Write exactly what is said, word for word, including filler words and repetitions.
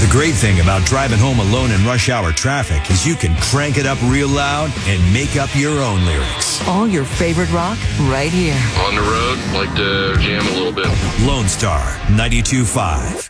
The great thing about driving home alone in rush hour traffic is you can crank it up real loud and make up your own lyrics. All your favorite rock right here. On the road, like to jam a little bit. Lone Star ninety-two point five.